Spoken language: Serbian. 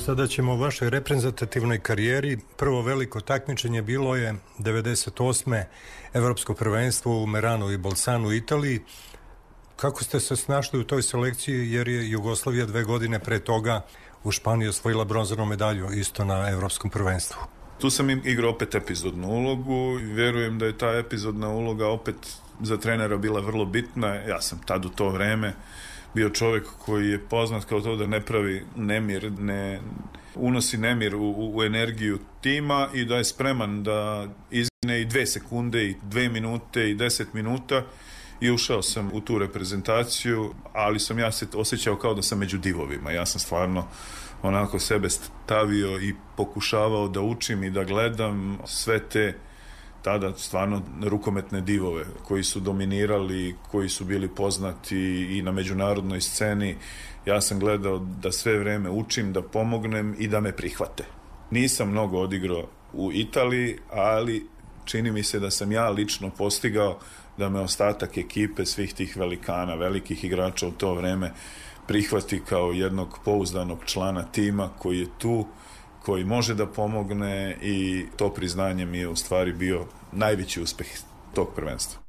Sada ćemo o vašoj reprezentativnoj karijeri. Prvo veliko takmičenje bilo je 98. Evropsko prvenstvo u Meranu i Bolzanu u Italiji. Kako ste se snašli u toj selekciji, jer je Jugoslavija 2 godine pre toga u Španiji osvojila bronzanu medalju isto na Evropskom prvenstvu? Tu sam igrao opet epizodnu ulogu i vjerujem da je ta epizodna uloga opet za trenera bila vrlo bitna. Ja sam tad u to vreme bio čovjek koji je poznat kao to da ne pravi nemir, ne unosi nemir u energiju tima i da je spreman da izgine i 2 sekunde i 2 minute i 10 minuta i ušao sam u tu reprezentaciju, ali sam ja se osjećao kao da sam među divovima. Ja sam stvarno onako sebe stavio i pokušavao da učim i da gledam sve te tada stvarno rukometne divove koji su dominirali, koji su bili poznati i na međunarodnoj sceni. Ja sam gledao da sve vreme učim, da pomognem i da me prihvate. Nisam mnogo odigrao u Italiji, ali čini mi se da sam ja lično postigao da me ostatak ekipe svih tih velikana, velikih igrača u to vreme prihvati kao jednog pouzdanog člana tima koji je tu, koji može da pomogne i to priznanje mi je u stvari bio najveći uspeh tog prvenstva.